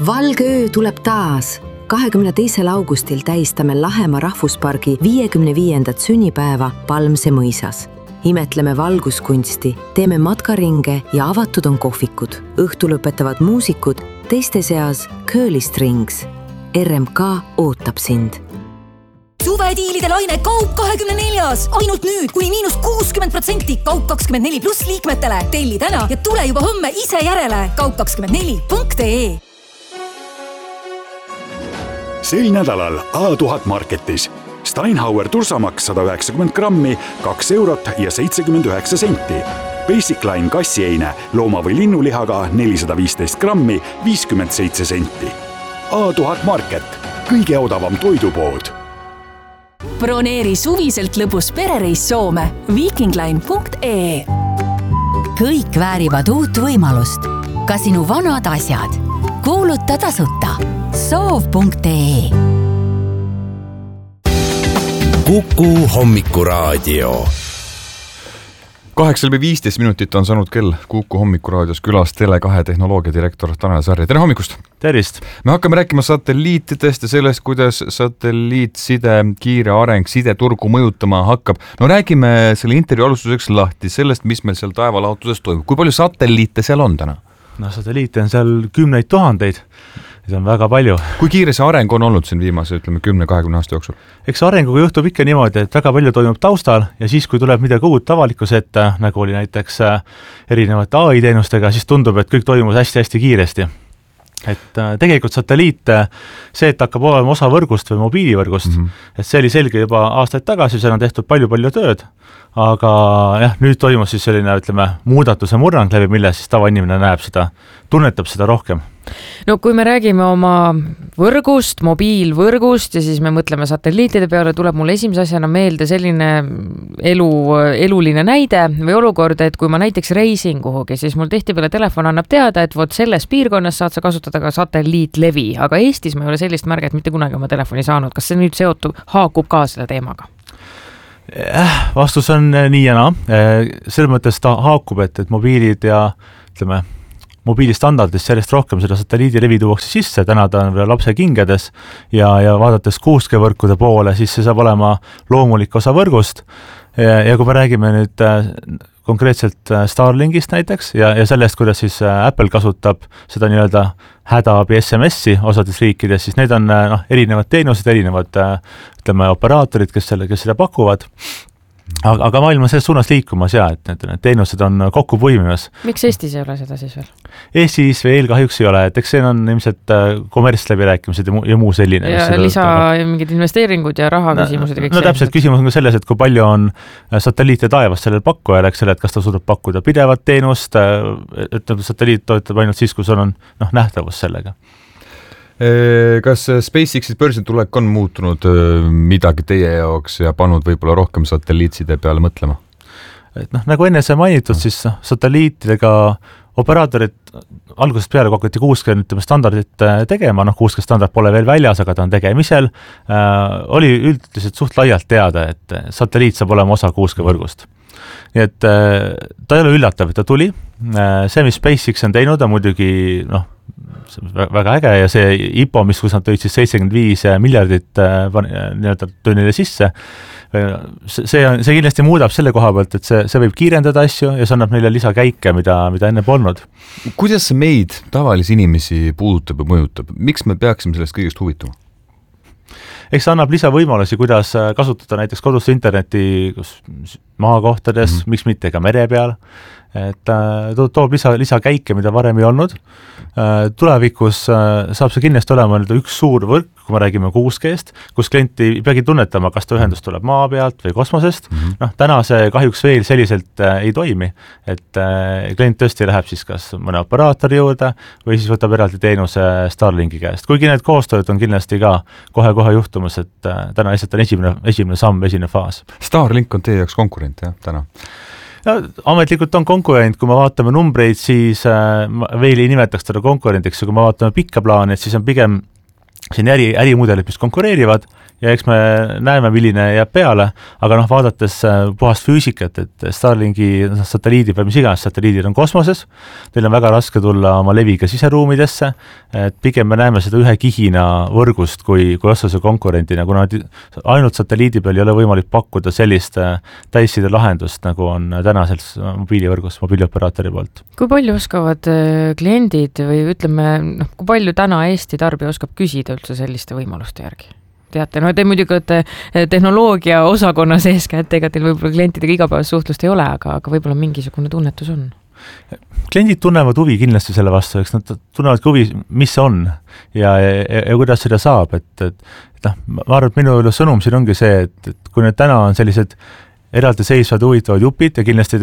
Valge öö tuleb taas. 22. augustil tähistame Lahemaa rahvuspargi 55. sünnipäeva Palmse mõisas. Imetleme valguskunsti, teeme matkaringe ja avatud on kohvikud. Õhtul õpetavad muusikud, teiste seas Curly Strings. RMK ootab sind. Suvediilide laine Kaup 24. Ainult nüüd kuni -60% Kaup 24 pluss liikmetele. Telli täna ja tule juba homme ise järele. kaup24.ee. Sel nädalal A1000 Marketis. Steinhauer tursamaks 190 grammi, 2 eurot ja 79 senti. Basic Line kassieine looma- või linnulihaga 415 grammi, 57 senti. A1000 Market. Kõige odavam toidupood. Broneeri suviselt lõbus perereis Soome. Vikingline.ee. Kõik väärivad uut võimalust. Ka sinu vanad asjad. Kuuluta tasuta. Soov.ee. Kuku hommikuraadio. 8:15 on saanud kell. Kuku hommikuraadios külas Tele2 tehnoloogia direktor Tanel Sarri. Tere hommikust! Tervist! Me hakkame rääkima satelliitidest ja sellest, kuidas satelliitside kiire areng sideturgu mõjutama hakkab. No räägime selle intervjuu alustuseks lahti sellest, mis meil seal taevalaotuses toimub. Kui palju satelliite seal on täna? No satelliite on seal 10 000. See on väga palju. Kui kiire see areng on olnud siin viimase, 10-20 aasta jooksul? Eks arenguga juhtub ikka niimoodi, et väga palju toimub taustal ja siis, kui tuleb midagi uut avalikkuse ette, nagu oli näiteks erinevate AI-teenustega, siis tundub, et kõik toimus hästi-hästi kiiresti. Et tegelikult satelliit, see, et hakkab olema osa võrgust või mobiilivõrgust, et see oli selge juba aastaid tagasi, seal on tehtud palju tööd, aga jah, nüüd toimus siis selline, muudatuse murrang läbi, mille siis tavainimene näeb seda, tunnetab seda rohkem. No kui me räägime oma võrgust, mobiilvõrgust ja siis me mõtleme satelliitide peale, tuleb mulle esimese asjana meelde selline eluline näide või olukord, et kui ma näiteks reisin kuhugi, siis mul tihtipeale telefon annab teada, et vot selles piirkonnas saad sa kasutada ka satelliitlevi, aga Eestis ma ei ole sellist märget mitte kunagi oma telefoni saanud. Kas see nüüd haakub ka selle teemaga? Vastus on nii ja naa. Selles mõttes ta haakub, et mobiilid ja mobiilistandardist sellest rohkem seda satelliidilevi tuuakse sisse, täna ta on veel lapse kingades ja vaadates 6G-võrkude poole, siis see saab olema loomulik osa võrgust ja kui me räägime nüüd konkreetselt Starlinkist näiteks ja sellest, kuidas siis Apple kasutab seda nii-öelda hädaabi SMS-i osades riikides, siis need on erinevad teenused, erinevad operaatorid, kes seda pakuvad. Aga maailm on selles suunas liikumas ja, et need teenused on kokku põimimas. Miks Eestis ei ole seda siis veel? Eestis veel kahjuks ei ole, et eks see on ilmselt kommertsläbirääkimised ja muu selline. Ja lisa mingid investeeringud ja raha küsimused ja kõik see. No täpselt, küsimus on ka selles, et kui palju on satelliite taevas sellel pakkujal, et kas ta suudab pakkuda pidevat teenust, et satelliit toetab ainult siis, kui sul on nähtavus sellega. Kas SpaceX'id börsitulek on muutunud midagi teie jaoks ja pannud võib-olla rohkem satelliitside peale mõtlema? Et nagu enne see mainitud, siis satelliitidega operaatorid algusest peale kokku 6G standardit tegema, 6G standard pole veel väljas, aga ta on tegemisel. Oli üldiselt suht laialt teada, et satelliit saab olema osa 6G võrgust. Nii et ta ei ole üllatav, et ta tuli. See, mis SpaceX on teinud, on muidugi väga äge ja see IPO, mis kus nad tõid siis 75 miljardit tonnile sisse, see kindlasti muudab selle koha pealt, et see võib kiirendada asju ja see annab neile lisakäike, mida enne polnud. Kuidas see meid, tavalisi inimesi puudutab ja mõjutab? Miks me peaksime sellest kõigest huvituma? Eks see annab lisavõimalusi, kuidas kasutada näiteks kodus interneti maakohtades, miks mitte ka mere peal, et toob lisakäike, mida varem ei olnud. Tulevikus saab see kindlasti olema üks suur võrk, kui me räägime 6G-st, kus klient ei peagi tunnetama, kas ta ühendus tuleb maa pealt või kosmosest. Täna see kahjuks veel selliselt ei toimi, et klient tõesti läheb siis kas mõne operaatori juurde või siis võtab eraldi teenuse Starlinki käest. Kuigi need koostööd on kindlasti ka kohe juhtumas, et täna lihtsalt on esimene samm, esimene faas. Starlink on teie jaoks konkurent, jah, täna? Ja, ametlikult on konkurent, kui me vaatame numbreid, siis veel ei nimetaks teda konkurendiks ja kui me vaatame pikka plaani, et siis on pigem siin ärimudelid, mis konkureerivad ja eks me näeme, milline jääb peale, aga vaadates puhast füüsikat, et Starlinki satelliidid või mis iganes satelliidid on kosmoses, neil on väga raske tulla oma leviga siseruumidesse, et pigem me näeme seda ühe kihina võrgust kui otsese konkurendina, kuna ainult satelliidi peal ei ole võimalik pakkuda sellist täisside lahendust, nagu on täna selles mobiilivõrgus, mobiilioperaatori poolt. Kui palju oskavad kliendid või ütleme, kui palju täna Eesti tarbija oskab küsida üldse selliste võimaluste järgi? Teate, te muidugi olete tehnoloogia osakonna sees kätte, ega teil võib-olla klientidega igapäevast suhtlust ei ole, aga võib-olla mingisugune tunnetus on? Kliendid tunnevad huvi kindlasti selle vastu, eks nad tunnevad huvi, mis see on ja kuidas seda saab, et ma arvan, et minu sõnum siin ongi see, et kui need täna on sellised eraldi seisvad huvitavad jupid ja kindlasti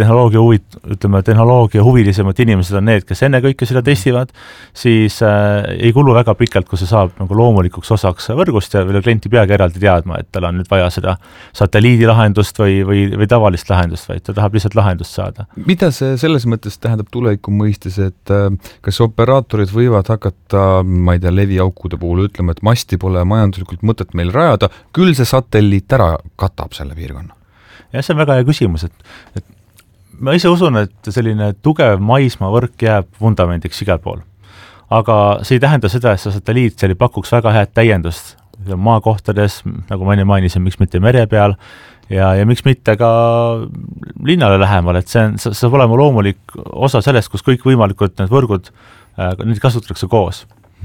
tehnoloogia huvilisemad inimesed on need, kes enne kõike seda testivad, siis ei kulu väga pikalt, kui see saab nagu loomulikuks osaks võrgust ja klient ei peagi eraldi teadma, et tal on nüüd vaja seda satelliidilahendust või tavalist lahendust, vaid ta tahab lihtsalt lahendust saada. Mida see selles mõttes tähendab tuleviku mõistes, et kas operaatorid võivad hakata, ma ei tea, leviaukude puhul ütlema, et masti pole majanduslikult mõtet meil rajada, küll see satelliit ära katab selle piirkonna? Ja see on väga hea küsimus, et ma ise usun, et selline tugev maismaavõrk jääb vundamendiks igal pool. Aga see ei tähenda seda, et see satelliit seal ei pakuks väga head täiendust maakohtades, nagu ma enne mainisin, miks mitte mere peal ja miks mitte ka linnale lähemal, et see saab olema loomulik osa sellest, kus kõik võimalikud need võrgud, neid kasutatakse koos.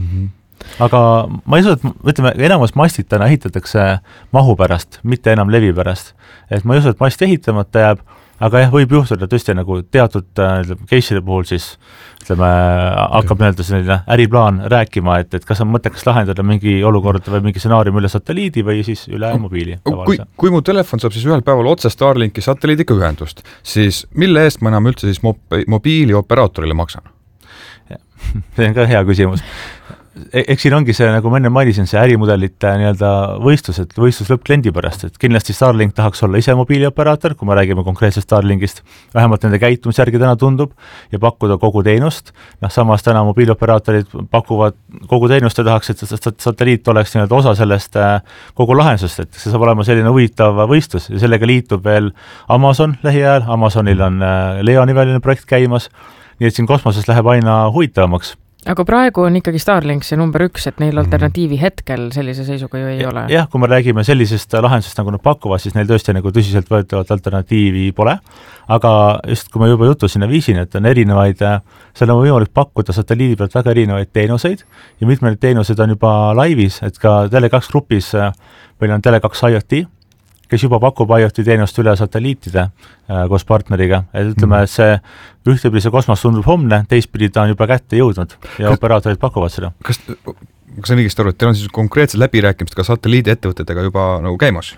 Aga ma ei usu, et ütleme, enamus mastid täna ehitatakse mahu pärast, mitte enam levi pärast. Et ma ei usu, et mast ehitamata jääb, aga jah, võib juhtuda tõesti nagu teatud case'ide puhul siis ütleme, hakkab selline äriplaan rääkima, et kas on mõttekas lahendada mingi olukord või mingi stsenaarium üle satelliidi või siis üle mobiili. Kui mu telefon saab siis ühel päeval otse Starlinki satelliidiga ühendust, siis mille eest ma enam üldse siis mobiilioperaatorile maksan? See on ka hea küsimus. Eks siin ongi see, nagu ma enne mainisin, see ärimudelite võistlus, et võistlus lõppkliendi pärast, et kindlasti Starlink tahaks olla ise mobiilioperaator, kui me räägime konkreetsest Starlinkist, vähemalt nende käitumisjärgi täna tundub, ja pakkuda kogu teenust. Samas täna mobiilioperaatorid pakuvad kogu teenust ja tahaks, et satelliit oleks osa sellest kogu lahendusest, et see saab olema selline huvitav võistlus ja sellega liitub veel Amazon lähiajal, Amazonil on Leoni väline projekt käimas, nii et siin kosmoses läheb aina huvitavamaks. Aga praegu on ikkagi Starlink see number 1, et neil alternatiivi hetkel sellise seisuga ju ei ole. Jah, kui me räägime sellisest lahendusest, nagu nad pakuvad, siis neil tõesti nagu tõsiselt võetavat alternatiivi pole. Aga just kui ma juba jutu sinna viisin, et on erinevaid, seal on võimalik pakkuda satelliidi pealt väga erinevaid teenuseid ja mitmed teenused on juba laivis, et ka Tele2 grupis meil on Tele2 IoT, kes juba pakub IoT teenust üle satelliitide koos partneriga, et ütleme, et see ühtepidi see kosmos tundub homne, teistpidi ta on juba kätte jõudnud ja operaatorid pakuvad seda. Kas on õigesti aru, et teil on siis konkreetsed läbirääkimised ka satelliidiettevõtetega juba nagu käimas?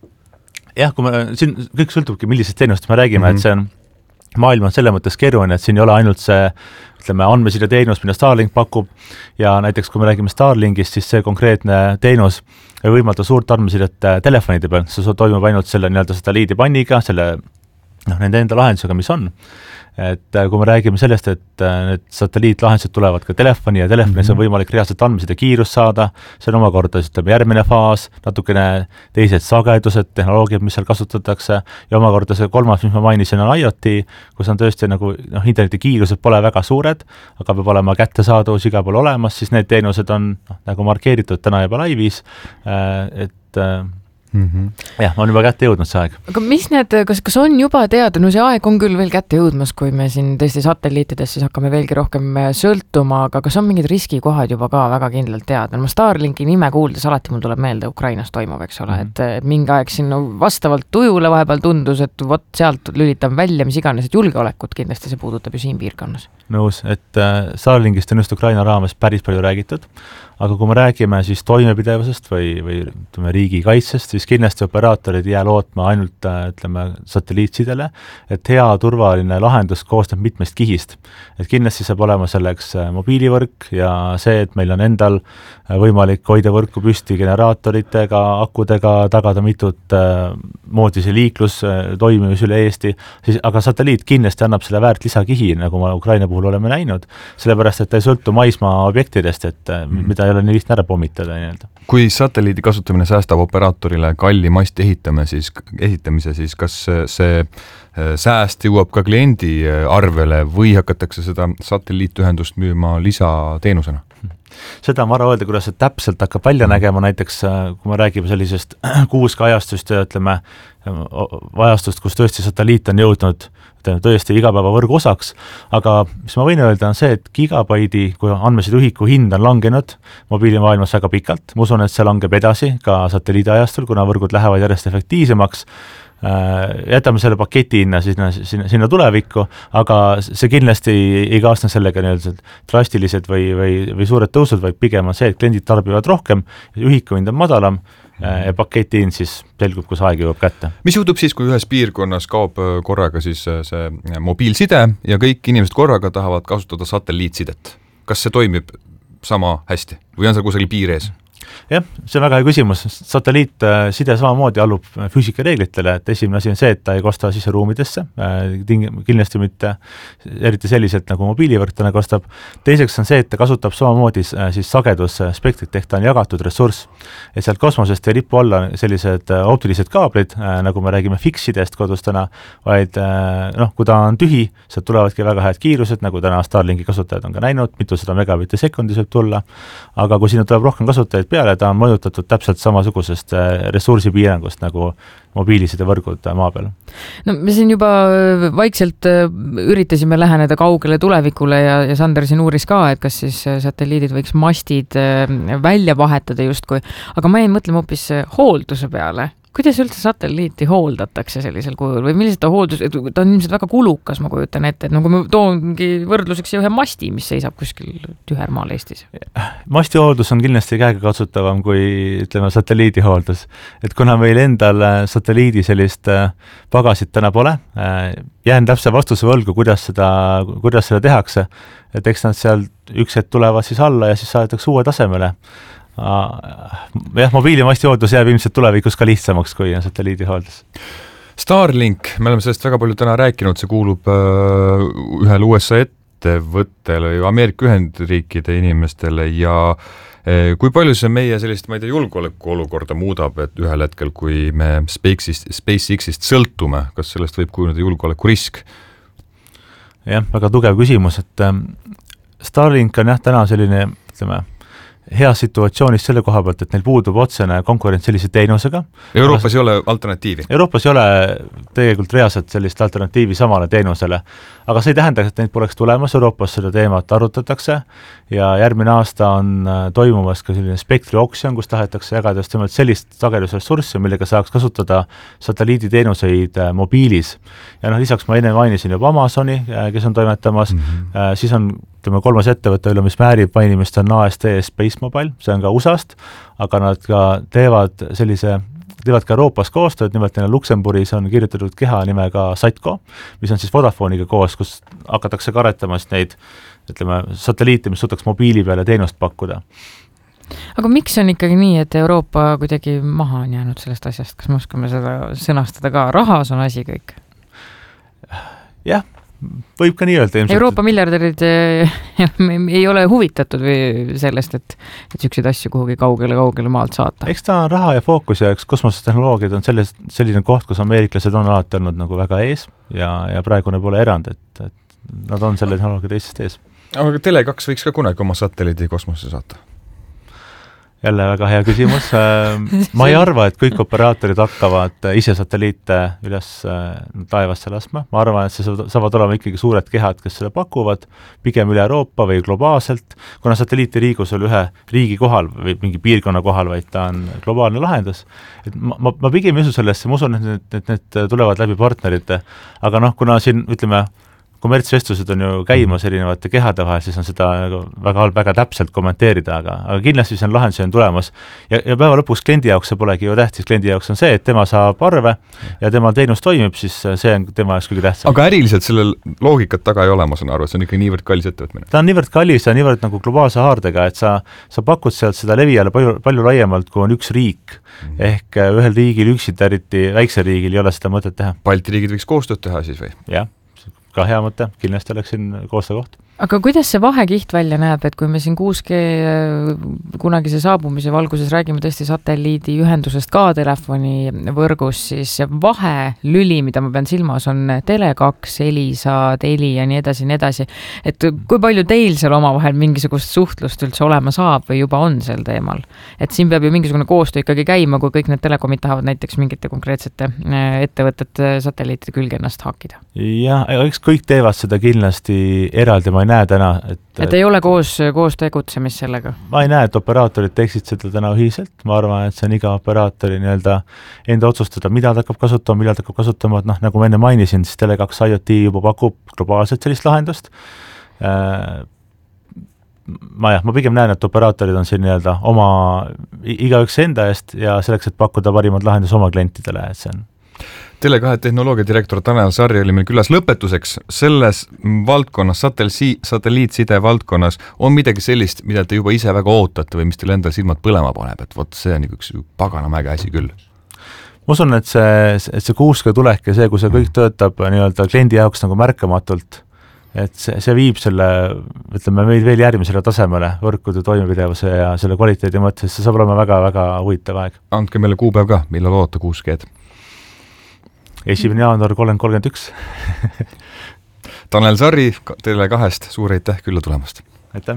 Jah, kui siin kõik sõltubki, millisest teenust me räägime, et see on maailm on selle mõttes keeruline, et siin ei ole ainult see andmeside teenus, mida Starlink pakub ja näiteks kui me räägime Starlinkist, siis see konkreetne teenus ei võimalda suurt andmesidet telefonide peal, see toimub ainult selle satelliidipanniga, nende enda lahendusega, mis on. Et kui me räägime sellest, et need satelliitlahendused tulevad ka telefoni ja telefonis on võimalik reaalselt andmeside kiirust saada, see on omakorda järgmine faas, natukene teised sagedused, tehnoloogiad, mis seal kasutatakse ja omakorda see kolmas, mis ma mainisin, on IoT, kus on tõesti nagu interneti kiirused pole väga suured, aga peab olema kättesaadavus igal pool olemas, siis need teenused on nagu markeeritud täna juba laivis, et jah, on juba kätte jõudnud see aeg. Aga mis need, kas on juba teada, see aeg on küll veel kätte jõudmas, kui me siin tõesti satelliitides siis hakkame veelgi rohkem sõltuma, aga kas on mingid riskikohad juba ka väga kindlalt teada? Ma Starlinki nime kuuldes alati mul tuleb meelde Ukrainas toimuv, eks ole, et mingi aeg siin vastavalt tujule vahepeal tundus, et vot sealt lülitan välja, mis iganes, et julgeolekut kindlasti see puudutab ju siin piirkonnas. Nõus, et Starlinkist on just Ukraina raames päris palju räägitud, aga kui me räägime siis toimepidevusest või riigi kaitsest, siis kindlasti operaatorid jää lootma ainult satelliitsidele, et hea turvaline lahendus koosneb mitmest kihist. Et kindlasti saab olema selleks mobiilivõrk ja see, et meil on endal võimalik hoida võrku püsti generaatoritega, akudega, tagada mitut moodi see liiklus toimimis üle Eesti, aga satelliit kindlasti annab selle väärt lisakihi, nagu ma Ukraina puhul oleme näinud, sellepärast, et ta ei sõltu maismaa objektidest, et mida ei ei ole nii lihtne ära pommitada nii-öelda. Kui satelliidi kasutamine säästab operaatorile kalli masti ehitamise, siis kas see sääst jõuab ka kliendi arvele või hakatakse seda satelliitühendust müüma lisateenusena? Seda on vara öelda, kuidas see täpselt hakkab välja nägema, näiteks kui me räägime sellisest 6K ajastust ja ütleme ajastust, kus tõesti satelliit on jõudnud tõesti igapäevavõrgu osaks, aga mis ma võin öelda on see, et gigabaidi, kui andmesideühiku hind on langenud mobiilimaailmas väga pikalt, ma usun, et see langeb edasi ka satelliidiajastul, kuna võrgud lähevad järjest efektiivsemaks, jätame selle paketi hinna sinna tulevikku, aga see kindlasti ei kaasne sellega nii-öelda drastilised või suured tõusud, vaid pigem on see, et kliendid tarbivad rohkem, ühiku hind on madalam ja paketi hind siis selgub, kus aeg jõuab kätte. Mis juhtub siis, kui ühes piirkonnas kaob korraga siis see mobiilside ja kõik inimesed korraga tahavad kasutada satelliitsidet? Kas see toimib sama hästi või on seal kusagil piir ees? Jah, see on väga hea küsimus. Satelliitside samamoodi allub füüsikareeglitele, et esimene asi on see, et ta ei kosta siseruumidesse, kindlasti mitte eriti selliselt nagu mobiilivõrk täna kostab. Teiseks on see, et ta kasutab samamoodi siis sagedusspektrit, ehk ta on jagatud ressurss. Et sealt kosmosest ei ripu alla sellised optilised kaablid, nagu me räägime fixidest kodus täna, vaid kui ta on tühi, sealt tulevadki väga head kiirused, nagu täna Starlinki kasutajad on ka näinud, mitusada megabitti sekundis võib tulla, aga kui sinna tuleb rohkem kasutajaid peale, ta on mõjutatud täpselt samasugusest ressursipiirangust nagu mobiiliside võrgud maa peal. No me siin juba vaikselt üritasime läheneda kaugele tulevikule ja Sander siin uuris ka, et kas siis satelliidid võiks mastid välja vahetada justkui, aga ma jäin mõtlema hoopis hoolduse peale. Kuidas üldse satelliiti hooldatakse sellisel kujul või millised ta hooldus, ta on ilmselt väga kulukas, ma kujutan ette, et kui me toongi võrdluseks ühe masti, mis seisab kuskil tühermaal Eestis. Masti hooldus on kindlasti käegakatsutavam kui ütleme satelliidi hooldus, et kuna meil endal satelliidi sellist pagasit täna pole, jään täpse vastuse võlgu, kuidas seda tehakse, et eks nad seal üks hetk tulevad siis alla ja siis saadetakse uue tasemele. Jah, mobiilimasti hooldus jääb ilmselt tulevikus ka lihtsamaks kui satelliidi hooldus. Starlink, me oleme sellest väga palju täna rääkinud, see kuulub ühele USA ettevõttele ja Ameerika Ühendriikide inimestele ja kui palju see meie sellist, ma ei tea, julgeoleku olukorda muudab, et ühel hetkel, kui me SpaceX-ist sõltume, kas sellest võib kujuneda julgeoleku risk? Jah, väga tugev küsimus, et Starlink on täna selline, ütleme, hea situatsioonis selle koha pealt, et neil puudub otsene konkurents sellise teenusega. Euroopas ei ole alternatiivi? Euroopas ei ole tegelikult reaalselt sellist alternatiivi samale teenusele, aga see ei tähenda, et neid poleks tulemas, Euroopas seda teemat arutatakse ja järgmine aasta on toimumas ka selline spektrioksjon, kus tahetakse jagada just nimelt sellist sagedusressurssi, millega saaks kasutada satelliiditeenuseid mobiilis. Ja lisaks ma enne mainisin juba Amazoni, kes on toimetamas, siis on kolmas ettevõte üle, mis määrib mainimist on AST Space Mobile, see on ka USA-st, aga nad ka teevad ka Euroopas koostööd, nimelt neil Luksemburis on kirjutatud keha nimega Satco, mis on siis Vodafone'iga koos, kus hakatakse karetamas neid, satelliite, mis suudaks mobiili peale teenust pakkuda. Aga miks on ikkagi nii, et Euroopa kuidagi maha on jäänud sellest asjast? Kas me oskame seda sõnastada ka? Rahas on asi kõik? Jah, võib ka nii öelda ilmselt. Euroopa miljardärid ei ole huvitatud või sellest, et selliseid asju kuhugi kaugele maalt saata. Eks ta on raha ja fookus ja eks kosmosestehnoloogiad on selline koht, kus ameeriklased on alati olnud nagu väga ees ja praegune pole erand, et nad on selle tehnoloogia teisest ees. Aga Tele2 võiks ka kunagi oma satelliidi kosmosesse saata? Jälle väga hea küsimus. Ma ei arva, et kõik operaatorid hakkavad ise satelliite üles taevasse laskma. Ma arvan, et see saavad olema ikkagi suured kehad, kes seda pakuvad, pigem üle Euroopa või globaalselt, kuna satelliit ei liigu sul ühe riigi kohal või mingi piirkonna kohal, vaid ta on globaalne lahendus. Et ma pigem ei usu sellesse, ma usun, et need tulevad läbi partnerite, aga kuna siin, ütleme, kommertsvestlused on ju käimas erinevate kehade vahel, siis on seda väga täpselt kommenteerida, aga kindlasti see on lahendusi on tulemas ja päeva lõpuks kliendi jaoks see polegi ju tähtis, kliendi jaoks on see, et tema saab arve ja tema teenus toimib, siis see on tema jaoks kõige tähtsam. Aga äriliselt sellel loogikat taga ei ole, ma saan aru, et see on ikka niivõrd kallis ettevõtmine. Ta on niivõrd kallis ja niivõrd nagu globaalse haardega, et sa pakud sealt seda levijale palju laiemalt, kui on üks riik, ehk ühel riigil üksid, eriti väikse riigil ei ole seda mõtet teha. Balti riigid võiks koostööd teha siis või? Jah. Ka hea mõte, kindlasti oleks siin koostöö koht. Aga kuidas see vahekiht välja näeb, et kui me siin 6G kunagise saabumise valguses räägime tõesti satelliidiühendusest ka telefoni võrgus, siis vahelüli, mida ma pean silmas, on Tele2, Elisa, Teli ja nii edasi. Et kui palju teil seal omavahel mingisugust suhtlust üldse olema saab või juba on sel teemal? Et siin peab ju mingisugune koostöö ikkagi käima, kui kõik need telekomid tahavad näiteks mingite konkreetsete ettevõtete satelliitide külge ennast haakida. Jah, eks kõik teevad seda kindlasti eraldi, ma ei näe täna, et ei ole koos tegutsemist sellega? Ma ei näe, et operaatorid teeksid seda täna ühiselt, ma arvan, et see on iga operaatori enda otsustada, mida ta hakkab kasutama, et nagu ma enne mainisin, siis Tele2 IoT juba pakub globaalselt sellist lahendust. Ma pigem näen, et operaatorid on siin oma igaüks enda eest ja selleks, et pakkuda parimad lahendus oma klientidele, et see on Tele2 tehnoloogia direktor Tanel Sarri oli meil külas. Lõpetuseks, selles valdkonnas, satelliitside valdkonnas on midagi sellist, mida te juba ise väga ootate või mis teil endal silmad põlema paneb, et vot see on üks paganamäge asi küll. Ma usun, et see 6G tulek ja see, kui see kõik töötab kliendi jaoks nagu märkamatult, et see viib selle, ütleme, meid veel järgmisele tasemele võrkude toimipidevuse ja selle kvaliteedi mõttes, see saab olema väga-väga huvitav aeg. Andke meile kuupäev ka, millal oota 6G-d. 1. jaanuar 31. Tanel Sarri Tele2-st, suur aitäh külla tulemast. Aitäh.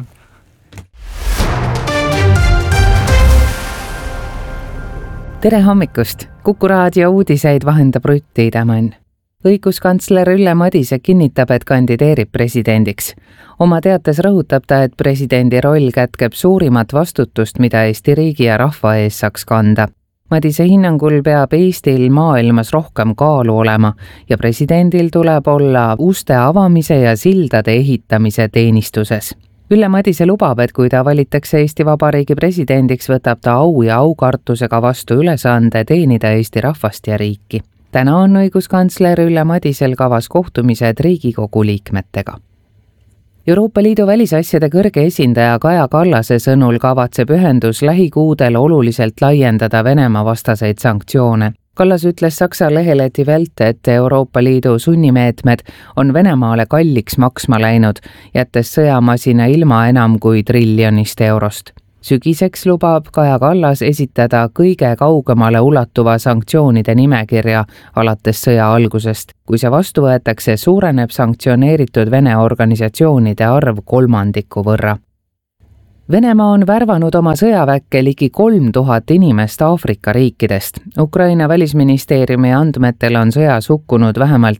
Tere hommikust! Kuku raadio uudiseid vahendab Rutt Tiidemann. Õiguskantsler Ülle Madise kinnitab, et kandideerib presidendiks. Oma teates rõhutab ta, et presidendi roll kätkeb suurimat vastutust, mida Eesti riigi ja rahva ees saaks kanda. Madise hinnangul peab Eestil maailmas rohkem kaalu olema ja presidendil tuleb olla uste avamise ja sildade ehitamise teenistuses. Ülle Madise lubab, et kui ta valitakse Eesti Vabariigi presidendiks, võtab ta au ja aukartusega vastu ülesande teenida Eesti rahvast ja riiki. Täna on õiguskantsler Ülle Madisel kavas kohtumised Riigikogu liikmetega. Euroopa Liidu välisasjade kõrge esindaja Kaja Kallase sõnul kavatseb ühendus lähikuudel oluliselt laiendada Venemaa vastaseid sanktsioone. Kallas ütles Saksa lehele Die Welt, et Euroopa Liidu sunnimeetmed on Venemaale kalliks maksma läinud, jättes sõjamasina ilma enam kui €1 triljon. Sügiseks lubab Kaja Kallas esitada kõige kaugemale ulatuva sanktsioonide nimekirja alates sõja algusest. Kui see vastu võetakse, suureneb sanktsioneeritud Vene organisatsioonide arv 3% võrra. Venemaa on värvanud oma sõjaväkke ligi 3000 inimest Aafrika riikidest. Ukraina välisministeeriumi andmetel on sõjas hukkunud vähemalt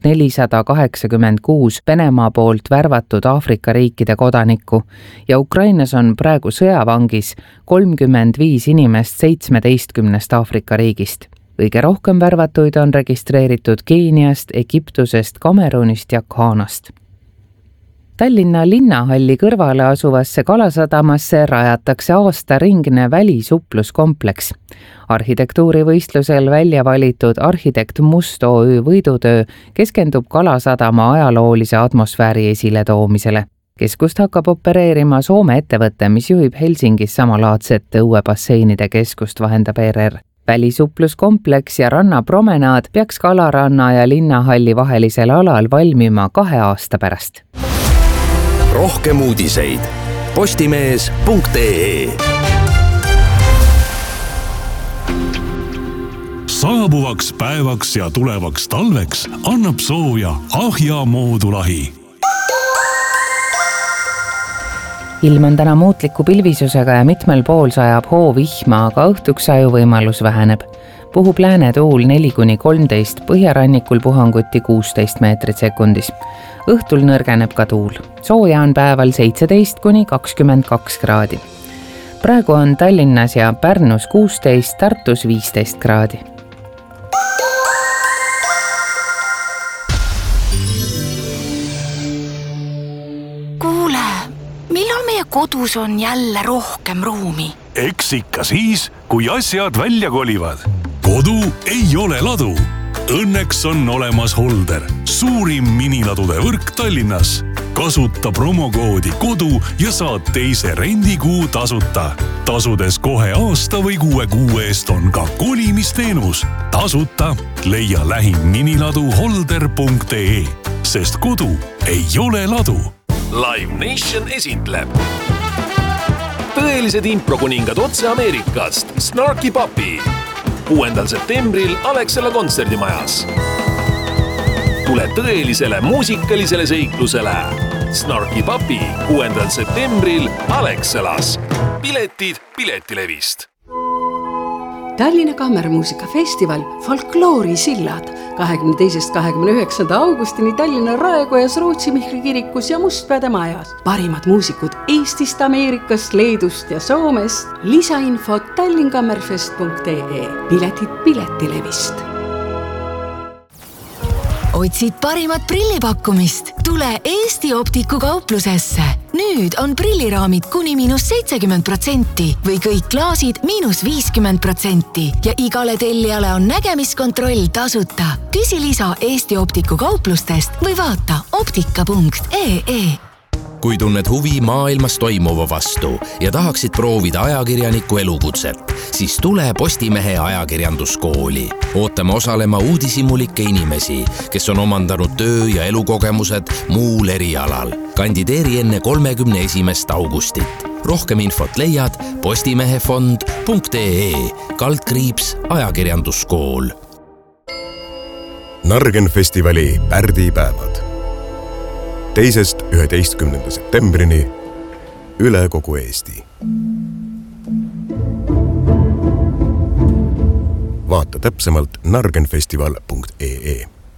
486 Venemaa poolt värvatud Aafrika riikide kodanikku ja Ukrainas on praegu sõjavangis 35 inimest 17 Aafrika riigist. Kõige rohkem värvatuid on registreeritud Keeniast, Egiptusest, Kamerunist ja Ghanast. Tallinna linnahalli kõrvale asuvasse Kalasadamasse rajatakse aastaringne välisupluskompleks. Arhitektuurivõistlusel välja valitud Arhitekt Must OÜ võidutöö keskendub Kalasadama ajaloolise atmosfääri esiletoomisele. Keskust hakkab opereerima Soome ettevõte, mis juhib Helsingis samalaadsete õuebasseinide keskust, vahendab ERR. Välisupluskompleks ja rannapromenaad peaks Kalaranna ja linnahalli vahelisel alal valmima 2 aasta pärast. Rohkem uudiseid postimees.ee. Saabuvaks päevaks ja tulevaks talveks annab sooja Ahja moodulahi. Ilm on täna muutliku pilvisusega ja mitmel pool sajab hoovihma, aga õhtuks ajuvõimalus väheneb. Puhub läänetuul 4-13, põhjarannikul puhanguti 16 meetrit sekundis. Õhtul nõrgeneb ka tuul. Sooja on päeval 17-22 kraadi. Praegu on Tallinnas ja Pärnus 16, Tartus 15 kraadi. Kuule, millal meie kodus on jälle rohkem ruumi? Eks ikka siis, kui asjad välja kolivad. Kodu ei ole ladu. Õnneks on olemas Holder, suurim miniladude võrk Tallinnas. Kasuta promokoodi kodu ja saad teise rendikuu tasuta. Tasudes kohe aasta või 6 kuu eest on ka kolimisteenus. Tasuta leia lähim miniladu holder.ee, sest kodu ei ole ladu. Live Nation esitleb tõelised improkuningad otse Ameerikast, Snarky Puppy. 6. septembril Alexela kontserdimajas. Tule tõelisele muusikalisele seiklusele. Snarky Puppy 6. septembril Alexelas. Piletid Piletilevist. Tallinna Kammermuusikafestival Folkloori sillad 22.–29. augustini Tallinna Raekojas, Rootsi Mihkli kirikus ja Mustpeade majas. Parimad muusikud Eestist, Ameerikast, Leedust ja Soomest. Lisainfot tallinkammerfest.ee. Piletid Piletilevist. Otsid parimat prillipakkumist? Tule Eesti Optiku kauplusesse. Nüüd on prilliraamid kuni –70% või kõik klaasid –50% ja igale tellijale on nägemiskontroll tasuta. Küsi lisa Eesti Optiku kauplustest või vaata optika.ee. Kui tunned huvi maailmas toimuva vastu ja tahaksid proovida ajakirjaniku elukutset, siis tule Postimehe ajakirjanduskooli. Ootame osalema uudishimulikke inimesi, kes on omandanud töö- ja elukogemused muul erialal. Kandideeri enne 31. augustit. Rohkem infot leiad postimehefond.ee/ajakirjanduskool. Nargen festivali pärdipäevad 2.–11. septembrini üle kogu Eesti. Vaata täpsemalt nargenfestival.ee.